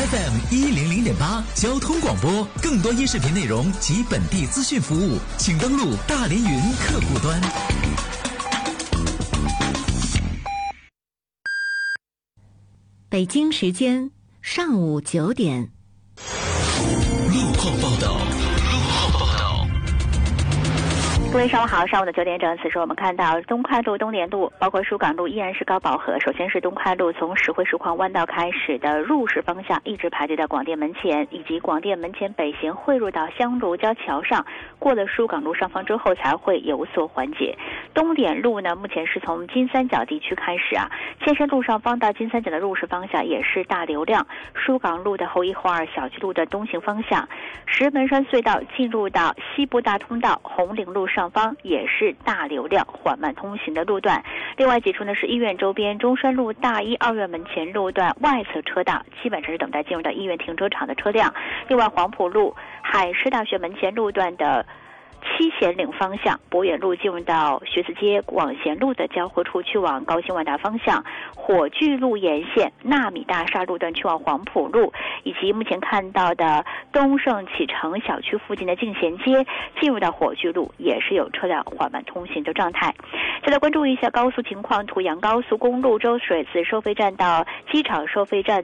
FM100.8交通广播，更多音视频内容及本地资讯服务，请登录大连云客户端。 北京时间上午9点。 路况报道。 各位上午好，上午的9点整，此时我们看到东快路、东联路，包括疏港路依然是高饱和。首先是东快路从石灰石矿弯道开始的入市方向，一直排队到广电门前，以及广电门前北行汇入到香炉交桥上，过了疏港路上方之后才会有所缓解。东联路呢，目前是从金三角地区开始千山路上方到金三角的入市方向也是大流量。疏港路的后1、后2、小区路的东行方向，石门山隧道进入到西部大通道红岭路上方也是大流量缓慢通行的路段。另外几处呢是医院周边中山路大一2院门前路段外侧车道，基本上是等待进入到医院停车场的车辆。另外黄埔路海师大学门前路段的七贤岭方向，博远路进入到学子街广贤路的交汇处去往高新万达方向，火炬路沿线纳米大厦路段去往黄埔路，以及目前看到的东盛启程小区附近的进贤街进入到火炬路也是有车辆缓慢通行的状态。再来关注一下高速情况，濮阳高速公路周水子收费站到机场收费站